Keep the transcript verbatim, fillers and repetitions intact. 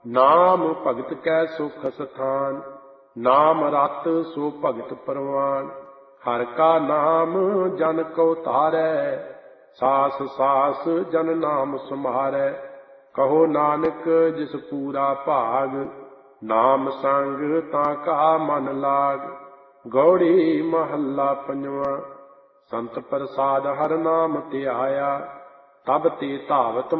ਨਾਮ ਭਗਤ ਕੈ ਸੁਖ ਸਥਾਨ, ਨਾਮ ਰਤ ਸੋ ਭਗਤ ਪਰਵਾਨ। ਹਰ ਕਾ ਨਾਮ ਜਨ ਕੋ ਧਾਰੈ, ਸਾਸ ਸਾਸ ਜਨ ਨਾਮ ਸੁਮਾਰੈ। ਕਹੋ ਨਾਨਕ ਜਿਸ ਪੂਰਾ ਭਾਗ, ਨਾਮ ਸੰਗ ਤਾਂ ਕਾ ਮਨ ਲਾਗ। ਗੌੜੀ ਮਹੱਲਾ ਪੰਜਵਾਂ। ਸੰਤ ਪ੍ਰਸਾਦ ਹਰ ਨਾਮ ਧਿਆਇਆ, ਤਬ ਤੇ ਧਾਵਤ